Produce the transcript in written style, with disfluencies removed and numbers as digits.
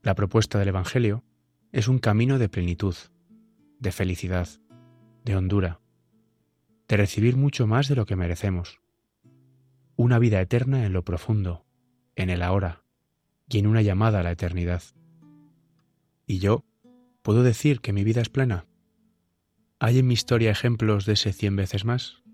La propuesta del Evangelio es un camino de plenitud, de felicidad, de hondura, de recibir mucho más de lo que merecemos, una vida eterna en lo profundo, en el ahora y en una llamada a la eternidad. ¿Y yo puedo decir que mi vida es plena? ¿Hay en mi historia ejemplos de ese 100 veces más?